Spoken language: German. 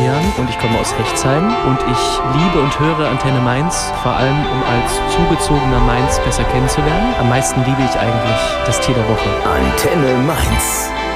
Florian und ich komme aus Rechtsheim und ich liebe und höre Antenne Mainz, vor allem um als zugezogener Mainz besser kennenzulernen. Am meisten liebe ich eigentlich das Tier der Woche. Antenne Mainz.